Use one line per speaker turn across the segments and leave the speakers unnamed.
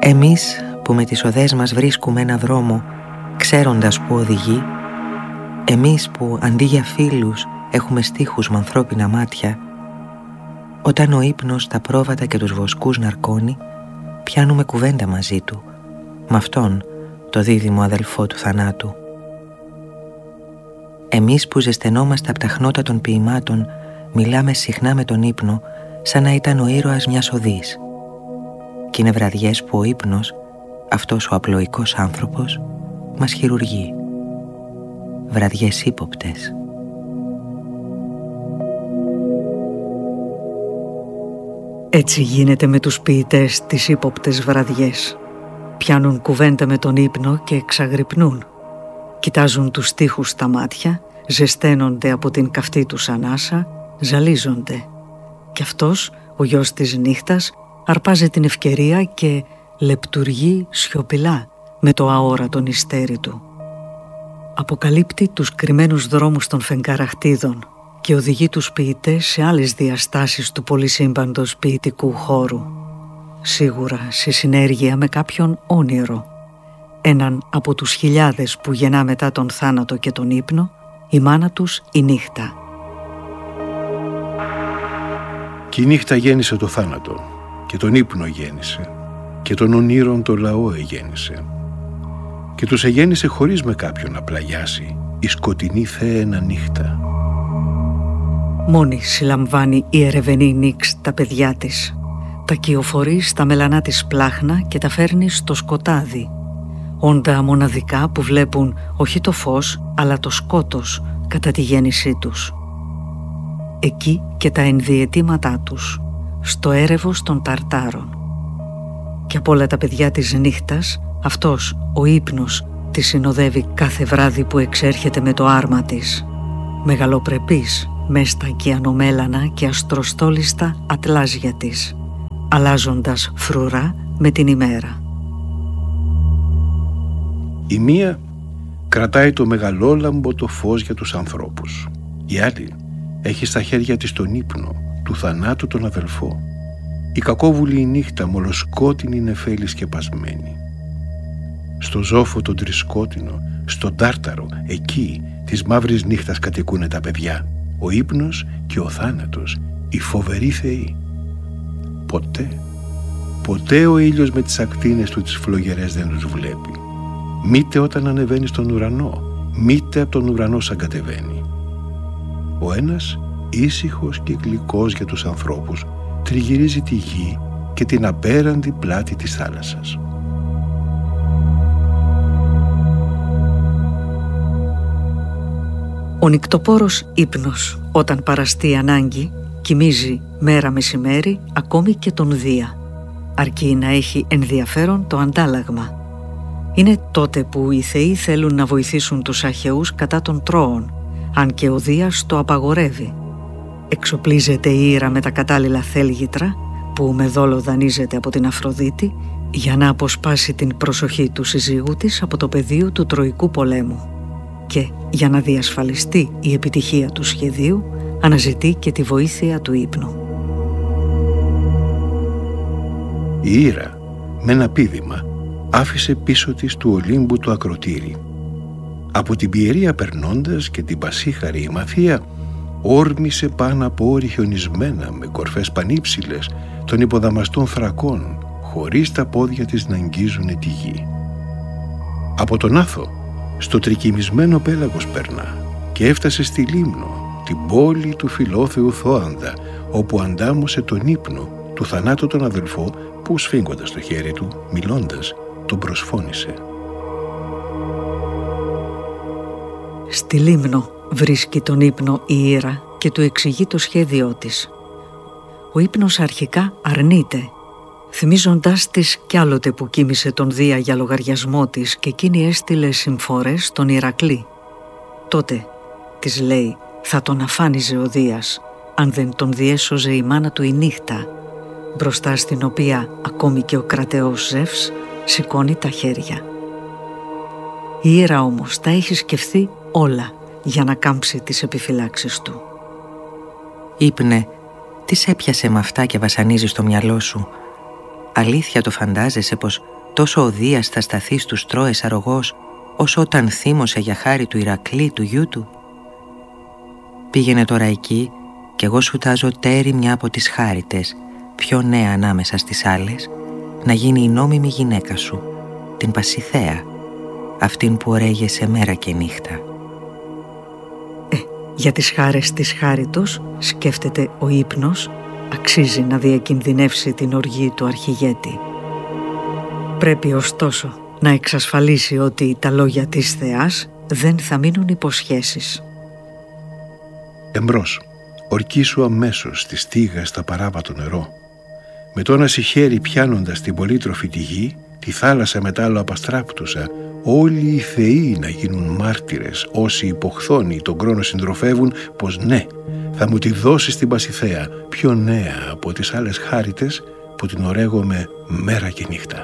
Εμείς που με τις οδές μας βρίσκουμε ένα δρόμο, ξέροντας που οδηγεί, εμείς που αντί για φίλους έχουμε στίχους με ανθρώπινα μάτια, όταν ο ύπνος τα πρόβατα και τους βοσκούς ναρκώνει, πιάνουμε κουβέντα μαζί του, με αυτόν το δίδυμο αδελφό του θανάτου. Εμείς που ζεσθενόμαστε από τα χνότα των ποιημάτων, μιλάμε συχνά με τον ύπνο σαν να ήταν ο ήρωας μιας οδής. Κι είναι βραδιές που ο ύπνος, αυτός ο απλοϊκός άνθρωπος, μας χειρουργεί. Βραδιές ύποπτες.
Έτσι γίνεται με τους ποιητές τις ύποπτες βραδιές. Πιάνουν κουβέντα με τον ύπνο και εξαγρυπνούν. Κοιτάζουν τους στίχους στα μάτια, ζεσταίνονται από την καυτή τους ανάσα, ζαλίζονται. Κι αυτός, ο γιος της νύχτας, αρπάζει την ευκαιρία και λεπτουργεί σιωπηλά με το αόρατο νηστέρι του. Αποκαλύπτει τους κρυμμένους δρόμους των φεγγαραχτίδων και οδηγεί τους ποιητές σε άλλες διαστάσεις του πολυσύμπαντος ποιητικού χώρου. Σίγουρα σε συνέργεια με κάποιον όνειρο. Έναν από τους χιλιάδες που γεννά μετά τον θάνατο και τον ύπνο, η μάνα τους η νύχτα.
Και η νύχτα γέννησε το θάνατο και τον ύπνο γέννησε και τον ονείρον το λαό εγέννησε και τους εγέννησε χωρίς με κάποιον να πλαγιάσει η σκοτεινή θέαινα νύχτα.
Μόνη συλλαμβάνει η ερεβενή νύξ τα παιδιά της. Τα κυοφορεί στα μελανά της πλάχνα και τα φέρνει στο σκοτάδι. Όντα μοναδικά που βλέπουν όχι το φως αλλά το σκότος κατά τη γέννησή τους. Εκεί και τα ενδιαιτήματά τους, στο έρευος των Ταρτάρων. Και από όλα τα παιδιά της νύχτας, αυτός ο ύπνος τη συνοδεύει κάθε βράδυ που εξέρχεται με το άρμα της. Μεγαλοπρεπής μες στα κιανομέλανα και αστροστόλιστα ατλάζια της, αλλάζοντας φρουρά με την ημέρα.
Η μία κρατάει το μεγαλόλαμπο το φως για τους ανθρώπους. Η άλλη έχει στα χέρια της τον ύπνο του θανάτου τον αδελφό. Η κακόβουλη η νύχτα μολοσκότεινη νεφέλη σκεπασμένη. Στο ζόφο τον τρισκότεινο, στον Τάρταρο, εκεί της μαύρης νύχτας κατοικούνε τα παιδιά. Ο ύπνος και ο θάνατος, οι φοβεροί θεοί. Ποτέ ο ήλιος με τις ακτίνες του τις φλογερές δεν τους βλέπει. Μήτε όταν ανεβαίνει στον ουρανό, μήτε από τον ουρανό σαν κατεβαίνει. Ο ένας, ήσυχος και γλυκός για τους ανθρώπους, τριγυρίζει τη γη και την απέραντη πλάτη της θάλασσας.
Ο νυκτοπόρος ύπνος, όταν παραστεί ανάγκη, κοιμίζει μέρα μεσημέρι ακόμη και τον Δία, αρκεί να έχει ενδιαφέρον το αντάλλαγμα. Είναι τότε που οι θεοί θέλουν να βοηθήσουν τους αχαιούς κατά των Τρώων, αν και ο Δίας το απαγορεύει. Εξοπλίζεται η Ήρα με τα κατάλληλα θέλγητρα, που με δόλο δανείζεται από την Αφροδίτη, για να αποσπάσει την προσοχή του συζύγου της από το πεδίο του Τροικού πολέμου. Και για να διασφαλιστεί η επιτυχία του σχεδίου, αναζητεί και τη βοήθεια του ύπνου.
Η Ήρα, με ένα πήδημα, άφησε πίσω της του Ολύμπου το ακροτήρι. Από την Πιερία περνώντας και την Πασίχαρη η Μαθία, όρμησε πάνω από όρη χιονισμένα με κορφές πανύψηλες των υποδαμαστών θρακών, χωρίς τα πόδια της να αγγίζουνε τη γη. Από τον Άθο, στο τρικυμισμένο πέλαγος περνά και έφτασε στη Λίμνο, την πόλη του φιλόθεου Θόανδα, όπου αντάμωσε τον ύπνο του θανάτου τον αδελφό που σφίγγοντας το χέρι του, μιλώντας, τον προσφώνησε.
Στη Λίμνο βρίσκει τον ύπνο η Ήρα και του εξηγεί το σχέδιό της. Ο ύπνος αρχικά αρνείται, θυμίζοντάς της κι άλλοτε που κοίμησε τον Δία για λογαριασμό της και εκείνη έστειλε συμφορές στον Ηρακλή. Τότε, της λέει, θα τον αφάνιζε ο Δίας, αν δεν τον διέσωζε η μάνα του η νύχτα, μπροστά στην οποία ακόμη και ο κρατεός Ζεύς σηκώνει τα χέρια. Η Ήρα όμως τα έχει σκεφτεί όλα για να κάμψει τις επιφυλάξεις του.
Ήπνε, τι σε έπιασε με αυτά και βασανίζει στο μυαλό σου? Αλήθεια το φαντάζεσαι πως τόσο ο Δίας θα σταθεί στους Τρόες αρρωγός όσο όταν θύμωσε για χάρη του Ηρακλή του γιού του? Πήγαινε τώρα εκεί κι εγώ σου τάζω τέρι μια από τις χάριτες, πιο νέα ανάμεσα στις άλλες, να γίνει η νόμιμη γυναίκα σου, την Πασιθέα, αυτήν που ωραίγεσαι μέρα και νύχτα.
Για τις χάρες της χάριτος, σκέφτεται ο ύπνος, αξίζει να διακινδυνεύσει την οργή του αρχηγέτη. Πρέπει ωστόσο να εξασφαλίσει ότι τα λόγια της θεάς δεν θα μείνουν υποσχέσεις.
Εμπρός, ορκίσου αμέσως τη στίγα στα παράβατο νερό. Με το ένα σιχέρι πιάνοντας την πολύτροφη τη γη, τη θάλασσα μετάλλο απαστράπτουσα, όλοι οι θεοί να γίνουν μάρτυρες, όσοι υποχθόνοι τον χρόνο συντροφεύουν, πως ναι, θα μου τη δώσεις την Πασιθέα, πιο νέα από τις άλλες χάριτες που την ωραίγομαι μέρα και νύχτα.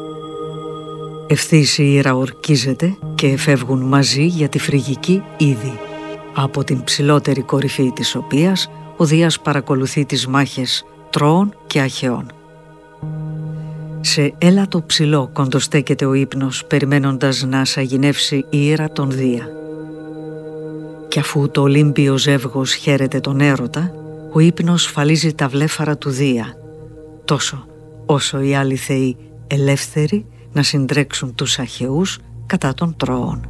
Ευθύς η Ήρα ορκίζεται και φεύγουν μαζί για τη φρυγική Ήδη, από την ψηλότερη κορυφή της οποίας ο Δίας παρακολουθεί τις μάχες Τρώων και Αχαιών. Σε έλατο ψηλό κοντοστέκεται ο ύπνος, περιμένοντας να σαγηνεύσει η Ήρα τον Δία. Κι αφού το Ολύμπιο ζεύγος χαίρεται τον έρωτα, ο ύπνος φαλίζει τα βλέφαρα του Δία, τόσο όσο οι άλλοι θεοί ελεύθεροι να συντρέξουν τους Αχαιούς κατά των Τρώων.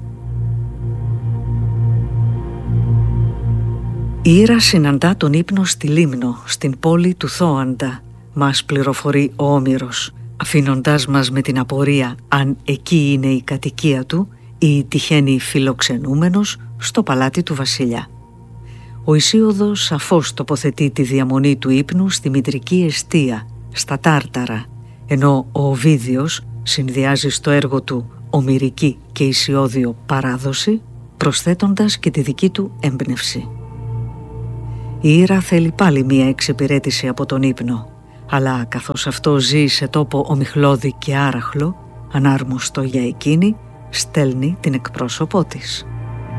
Η Ήρα συναντά τον ύπνο στη Λίμνο, στην πόλη του Θώαντα, μας πληροφορεί ο Όμηρος, αφήνοντάς μας με την απορία αν εκεί είναι η κατοικία του ή τυχαίνει φιλοξενούμενος στο παλάτι του βασιλιά. Ο Ησίωδος σαφώς τοποθετεί τη διαμονή του ύπνου στη μητρική εστία, στα Τάρταρα, ενώ ο Οβίδιος συνδυάζει στο έργο του ομηρική και Ησιώδιο παράδοση, προσθέτοντας και τη δική του έμπνευση. Η Ήρα θέλει πάλι μία εξυπηρέτηση από τον ύπνο, αλλά καθώς αυτό ζει σε τόπο ομιχλώδη και άραχλο, ανάρμοστο για εκείνη, στέλνει την εκπρόσωπό της.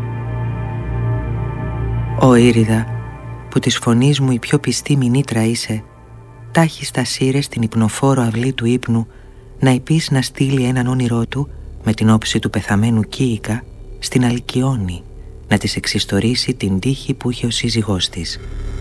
Ω Ήριδα, που της φωνής μου η πιο πιστή μηνύτρα είσαι, τάχεις τα σύρες στην υπνοφόρο αυλή του ύπνου να υπείς να στείλει έναν όνειρό του με την όψη του πεθαμένου Κίηκα στην Αλκιόνη, να της εξιστορήσει την τύχη που είχε ο σύζυγός της.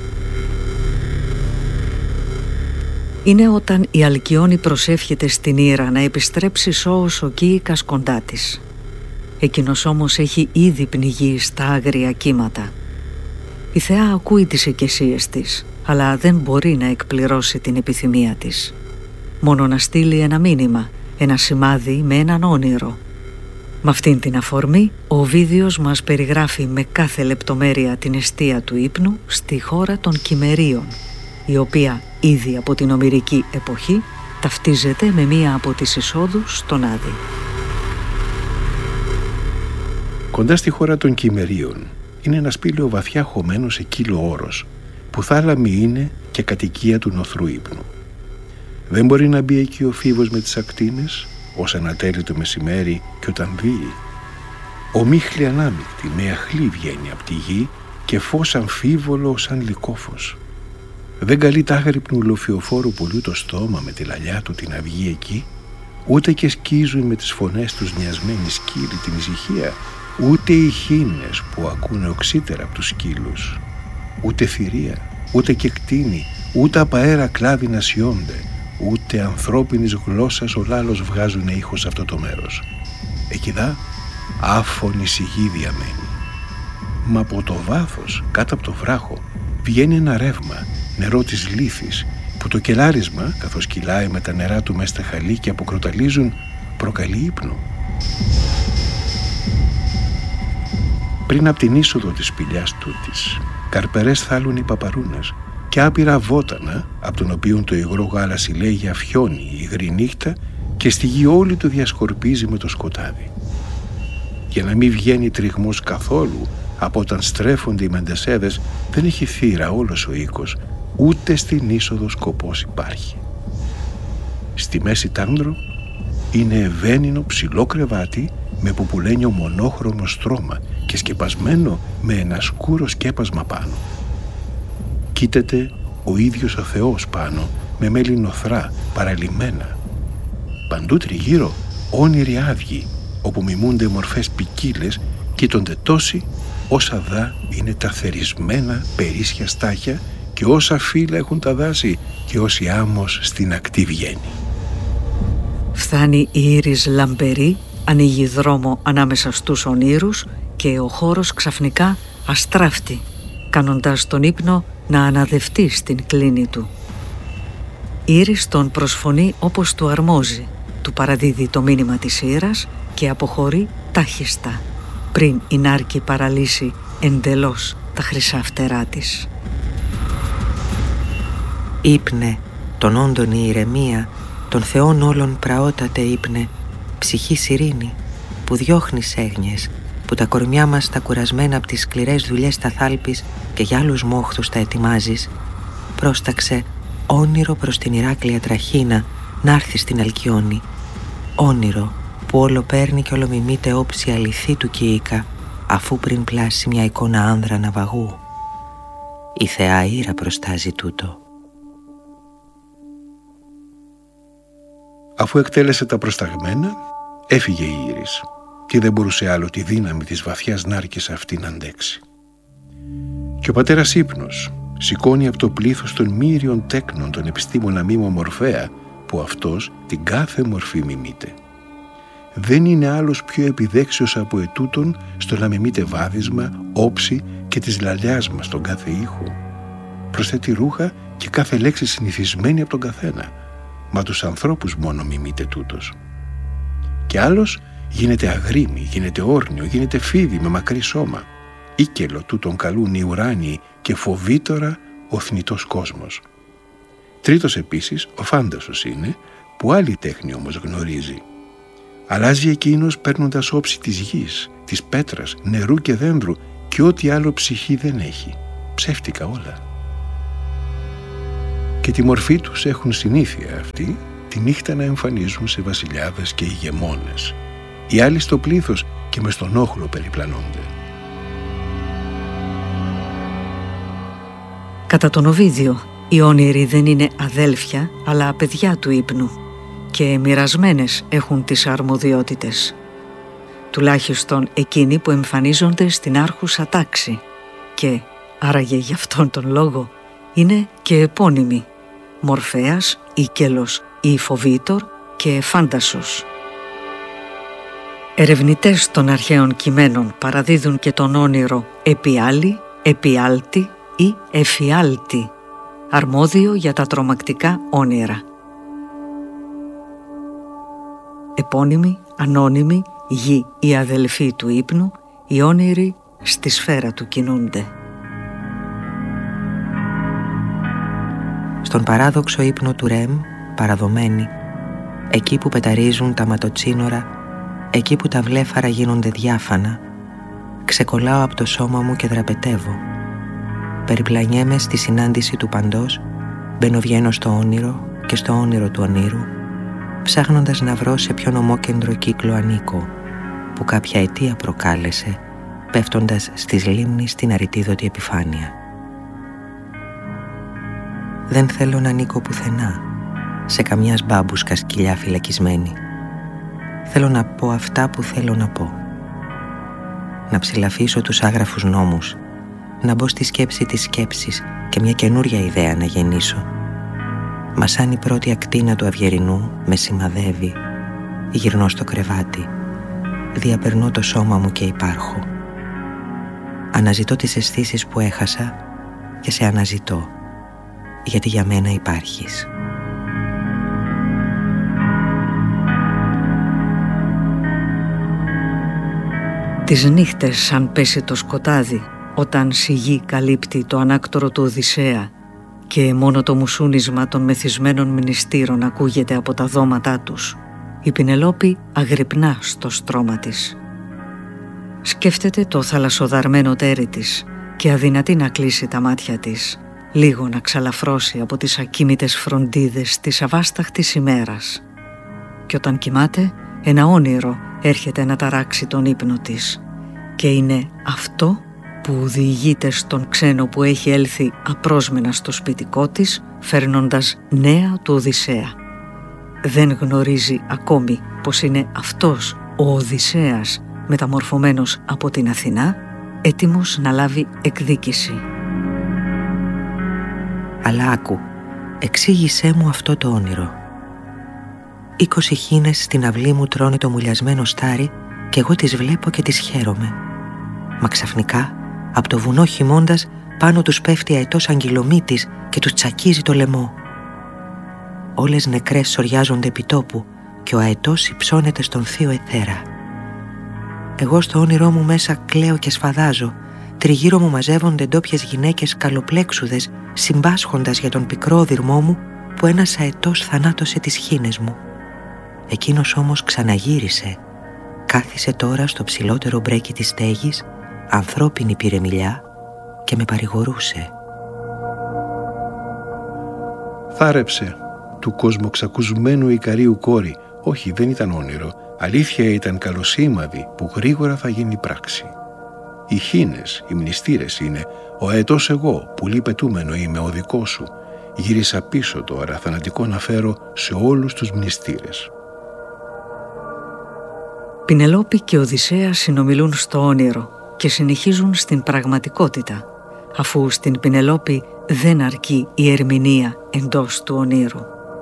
Είναι όταν η Αλκιόνη προσεύχεται στην Ήρα να επιστρέψει σώος ο Κίηκας κοντά της. Εκείνος όμως έχει ήδη πνιγεί στα άγρια κύματα. Η θεά ακούει τις εκκλησίες της, αλλά δεν μπορεί να εκπληρώσει την επιθυμία της. Μόνο να στείλει ένα μήνυμα, ένα σημάδι με έναν όνειρο. Με αυτήν την αφορμή, ο Οβίδιος μας περιγράφει με κάθε λεπτομέρεια την εστία του ύπνου στη χώρα των Κυμερίων, η οποία ήδη από την ομηρική εποχή ταυτίζεται με μία από τις εισόδους στον Άδη.
Κοντά στη χώρα των Κυμερίων είναι ένα σπήλαιο βαθιά χωμένο σε κύλο όρος, που θάλαμη είναι και κατοικία του νοθρού ύπνου. Δεν μπορεί να μπει εκεί ο Φίβος με τις ακτίνες, ως ανατέλει το μεσημέρι και όταν βύει. Ομίχλη ανάμεικτη με αχλή βγαίνει από τη γη και φως αμφίβολο σαν λυκόφως. Δεν καλεί τ' άγρυπνου λοφιοφόρου πουλού το στόμα με τη λαλιά του την αυγή εκεί, ούτε και σκίζουν με τις φωνές τους νοιασμένοι σκύλοι την ησυχία, ούτε οι χήνες που ακούνε οξύτερα από τους σκύλους, ούτε θηρία, ούτε και κτίνη, ούτε απ' αέρα κλάδι να σιώνται, ούτε ανθρώπινης γλώσσας ο λάλος βγάζουν ήχος σε αυτό το μέρος. Εκειδά άφωνη σιγή διαμένει. Μα από το βάθος, κάτω από το βράχο, βγαίνει ένα ρεύμα, νερό της λίθης, που το κελάρισμα, καθώς κυλάει με τα νερά του μέσα στα χαλί και αποκροταλίζουν, προκαλεί ύπνο. Πριν από την είσοδο της σπηλιάς τούτης, καρπερές θάλουν οι παπαρούνες και άπειρα βότανα, από τον οποίον το υγρό γάλα συλλέγει αφιώνει η υγρή νύχτα και στη γη όλη του διασκορπίζει με το σκοτάδι. Για να μην βγαίνει τριγμός καθόλου, από όταν στρέφονται οι μεντεσέδες, δεν έχει θύρα όλος ο οίκος, ούτε στην είσοδο σκοπός υπάρχει. Στη μέση τάνδρο είναι ευαίνινο ψηλό κρεβάτι με πουπουλένιο μονόχρωμο στρώμα και σκεπασμένο με ένα σκούρο σκέπασμα πάνω. Κοίταται ο ίδιος ο Θεός πάνω με μέλι νοθρά, παραλυμμένα. Παντού τριγύρω όνειροι άδειοι, όπου μιμούνται μορφές ποικίλες, κοίτονται τόσοι όσα δά είναι τα θερισμένα περίσσια στάχια και όσα φύλλα έχουν τα δάση και όση άμμος στην ακτή βγαίνει.
Φθάνει η Ήρης λαμπερή, ανοίγει δρόμο ανάμεσα στους ονείρους και ο χώρος ξαφνικά αστράφτει, κάνοντας τον ύπνο να αναδευτεί στην κλίνη του. Η Ήρης τον προσφωνεί όπως του αρμόζει, του παραδίδει το μήνυμα της Ήρας και αποχωρεί τάχιστα, πριν η Νάρκη παραλύσει εντελώς τα χρυσά φτερά της.
Ήπνε, τον όντων η ηρεμία, των θεών όλων πραότατε ύπνε, ψυχής ειρήνη, που διώχνεις έγνοιες, που τα κορμιά μας τα κουρασμένα από τις σκληρές δουλειές τα θάλπεις και για άλλους μόχθους τα ετοιμάζεις, πρόσταξε όνειρο προς την Ηράκλεια τραχίνα να έρθει στην Αλκιόνη, όνειρο που όλο παίρνει και όλο μιμείται όψη αληθή του Κιήκα, αφού πριν πλάσει μια εικόνα άνδρα ναυαγού. Η θεά Ήρα προστάζει τούτο.
Αφού εκτέλεσε τα προσταγμένα, έφυγε η Ήρης και δεν μπορούσε άλλο τη δύναμη της βαθιάς νάρκης αυτή να αντέξει. Και ο πατέρας ύπνος σηκώνει από το πλήθος των μύριων τέκνων τον επιστήμονα μήμο Μορφέα, που αυτός την κάθε μορφή μιμείται. Δεν είναι άλλος πιο επιδέξιος από ετούτον στο να μιμείται βάδισμα, όψη και της λαλιάς μας τον κάθε ήχο. Προσθέτει ρούχα και κάθε λέξη συνηθισμένη από τον καθένα, μα τους ανθρώπους μόνο μιμείται τούτος. Και άλλος γίνεται αγρίμι, γίνεται όρνιο, γίνεται φίδι με μακρύ σώμα. Ίκελο τούτον καλούν οι ουράνιοι και φοβήτωρα ο θνητός κόσμος. Τρίτος επίσης ο φάντασος είναι, που άλλη τέχνη όμως γνωρίζει. Αλλάζει εκείνος παίρνοντας όψη της γης, της πέτρας, νερού και δένδρου και ό,τι άλλο ψυχή δεν έχει. Ψεύτικα όλα. Και τη μορφή τους έχουν συνήθεια αυτοί τη νύχτα να εμφανίζουν σε βασιλιάδες και ηγεμόνες. Οι άλλοι στο πλήθος και μες στον όχλο περιπλανώνται.
Κατά τον Οβίδιο, οι όνειροι δεν είναι αδέλφια, αλλά παιδιά του ύπνου και μοιρασμένες έχουν τις αρμοδιότητες. Τουλάχιστον εκείνοι που εμφανίζονται στην άρχουσα τάξη και, άραγε γι' αυτόν τον λόγο, είναι και επώνυμοι: Μορφέας, Ίκελος ή Φοβήτορ και Φάντασος. Ερευνητές των αρχαίων κειμένων παραδίδουν και τον όνειρο Επιάλη, Επιάλτη ή Εφιάλτη, αρμόδιο για τα τρομακτικά όνειρα. Επώνυμοι, ανώνυμοι, γη ή αδελφοί του ύπνου, οι όνειροι στη σφαίρα του κινούνται.
Στον παράδοξο ύπνο του Ρεμ, παραδομένοι, εκεί που πεταρίζουν τα ματοτσίνορα, εκεί που τα βλέφαρα γίνονται διάφανα, ξεκολλάω από το σώμα μου και δραπετεύω. Περιπλανιέμαι στη συνάντηση του παντός, μπαίνω-βγαίνω στο όνειρο και στο όνειρο του ονείρου, ψάχνοντας να βρω σε ποιο νομόκεντρο κύκλο ανήκω, που κάποια αιτία προκάλεσε, πέφτοντας στις λίμνης στην αριτίδωτη επιφάνεια. Δεν θέλω να ανήκω πουθενά, σε καμιάς μπάμπουσκα σκυλιά φυλακισμένη. Θέλω να πω αυτά που θέλω να πω. Να ψηλαφίσω τους άγραφους νόμους, να μπω στη σκέψη της σκέψης και μια καινούρια ιδέα να γεννήσω. Μα σαν η πρώτη ακτίνα του αυγερινού με σημαδεύει, γυρνώ στο κρεβάτι, διαπερνώ το σώμα μου και υπάρχω. Αναζητώ τις αισθήσεις που έχασα και σε αναζητώ, γιατί για μένα υπάρχεις.
Τις νύχτες σαν πέσει το σκοτάδι, όταν σιγή καλύπτει το ανάκτορο του Οδυσσέα και μόνο το μουσούνισμα των μεθυσμένων μνηστήρων ακούγεται από τα δώματά τους, η Πηνελόπη αγρυπνά στο στρώμα της. Σκέφτεται το θαλασσοδαρμένο τέρι της και αδυνατεί να κλείσει τα μάτια της, λίγο να ξαλαφρώσει από τις ακίμητες φροντίδες της αβάσταχτης ημέρας. Και όταν κοιμάται, ένα όνειρο έρχεται να ταράξει τον ύπνο της και είναι αυτό που διηγείται στον ξένο που έχει έλθει απρόσμενα στο σπιτικό της, φέρνοντας νέα του Οδυσσέα. Δεν γνωρίζει ακόμη πως είναι αυτός ο Οδυσσέας μεταμορφωμένος από την Αθηνά, έτοιμος να λάβει εκδίκηση.
Αλλά άκου, εξήγησέ μου αυτό το όνειρο. 20 χήνες στην αυλή μου τρώνε το μουλιασμένο στάρι και εγώ τις βλέπω και τις χαίρομαι. Μα ξαφνικά, από το βουνό χυμώντας, πάνω τους πέφτει αετός αγγυλομύτης και τους τσακίζει το λαιμό. Όλες νεκρές σωριάζονται επί τόπου και ο αετός υψώνεται στον θείο αιθέρα. Εγώ στο όνειρό μου μέσα κλαίω και σφαδάζω. Τριγύρω μου μαζεύονται ντόπιες γυναίκες καλοπλέξουδες, συμπάσχοντας για τον πικρό οδυρμό μου που ένας αετός θανάτωσε τις χήνες μου. Εκείνος όμως ξαναγύρισε. Κάθισε τώρα στο ψηλότερο μπρέκι της στέγης, ανθρώπινη πυρεμιλιά, και με παρηγορούσε.
Θάρεψε, του κοσμοξακουσμένου Ικαρίου κόρη. Όχι, δεν ήταν όνειρο. Αλήθεια ήταν καλοσήμαδη που γρήγορα θα γίνει πράξη. Οι χήνες, οι μνηστήρες είναι. Ο αετός εγώ, πουλί πετούμενο είμαι, ο δικός σου. Γύρισα πίσω τώρα, θανατικό να φέρω σε όλους τους μνηστήρες.
Πηνελόπη και Οδυσσέας συνομιλούν στο όνειρο και συνεχίζουν στην πραγματικότητα, αφού στην Πηνελόπη δεν αρκεί η ερμηνεία εντός του ονείρου.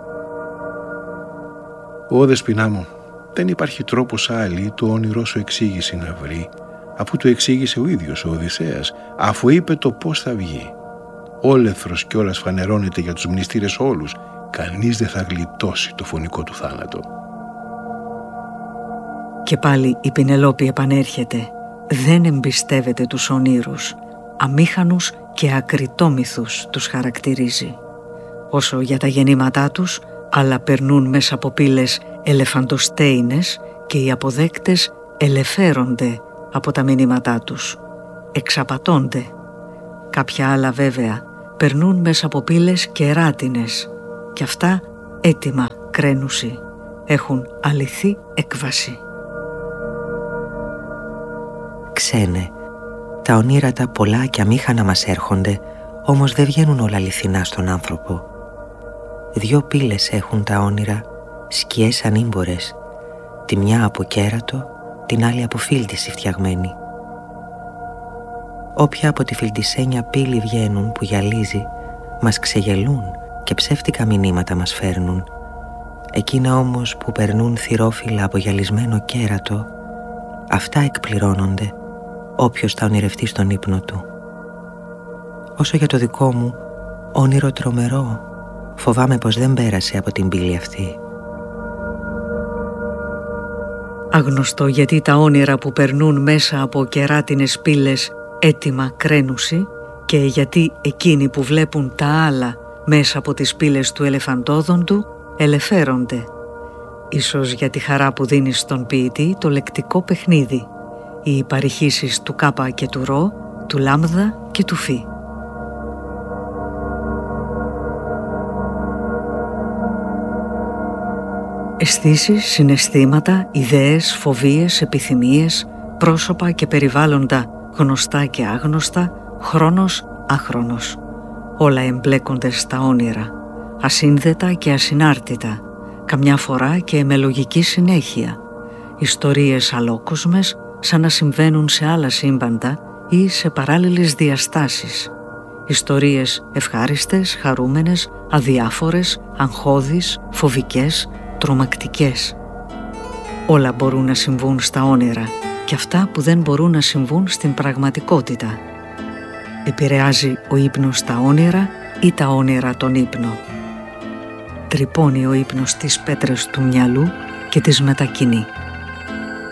Ω δεσποινά μου, δεν υπάρχει τρόπος άλλη το όνειρό σου εξήγηση να βρει, αφού το εξήγησε ο ίδιος ο Οδυσσέας, αφού είπε το πώς θα βγει. Όλεθρος κιόλας φανερώνεται για τους μνηστήρες όλους, κανείς δεν θα γλιτώσει το φωνικό του θάνατο.
Και πάλι η Πηνελόπη επανέρχεται. Δεν εμπιστεύεται τους ονείρους. Αμήχανους και ακριτόμυθους τους χαρακτηρίζει. Όσο για τα γεννήματά τους, άλλα περνούν μέσα από πύλες ελεφαντοστέινες και οι αποδέκτες ελευθέρονται από τα μηνύματά τους. Εξαπατώνται. Κάποια άλλα βέβαια περνούν μέσα από πύλες κεράτινες και αυτά έτοιμα κρένουσι. Έχουν αληθή έκβαση.
Ξένε, τα ονείρατα πολλά και αμήχανα μας έρχονται, όμως δεν βγαίνουν όλα αληθινά στον άνθρωπο. 2 πύλες έχουν τα όνειρα, σκιές ανήμπορες, τη μια από κέρατο, την άλλη από φίλτιση φτιαγμένη. Όποια από τη φιλτισένια πύλη βγαίνουν που γυαλίζει, μας ξεγελούν και ψεύτικα μηνύματα μας φέρνουν. Εκείνα όμως που περνούν θυρόφυλλα από γυαλισμένο κέρατο, αυτά εκπληρώνονται όποιος τα ονειρευτεί στον ύπνο του. Όσο για το δικό μου, όνειρο τρομερό, φοβάμαι πως δεν πέρασε από την πύλη αυτή.
Άγνωστο γιατί τα όνειρα που περνούν μέσα από κεράτινες πύλες έτοιμα κρένουσι και γιατί εκείνοι που βλέπουν τα άλλα μέσα από τις πύλες του ελεφαντόδοντου ελευθέρονται. Ίσως για τη χαρά που δίνει στον ποιητή το λεκτικό παιχνίδι, οι παρηχήσεις του Κάπα και του Ρο, του Λάμδα και του Φι. Αισθήσεις, συναισθήματα, ιδέες, φοβίες, επιθυμίες, πρόσωπα και περιβάλλοντα γνωστά και άγνωστα, χρόνος, άχρονος. Όλα εμπλέκονται στα όνειρα, ασύνδετα και ασυνάρτητα, καμιά φορά και με λογική συνέχεια. Ιστορίες αλόκοσμες σαν να συμβαίνουν σε άλλα σύμπαντα ή σε παράλληλες διαστάσεις. Ιστορίες ευχάριστες, χαρούμενες, αδιάφορες, αγχώδεις, φοβικές, τρομακτικές. Όλα μπορούν να συμβούν στα όνειρα και αυτά που δεν μπορούν να συμβούν στην πραγματικότητα. Επηρεάζει ο ύπνος τα όνειρα ή τα όνειρα τον ύπνο. Τρυπώνει ο ύπνος τις πέτρες του μυαλού και τις μετακινεί.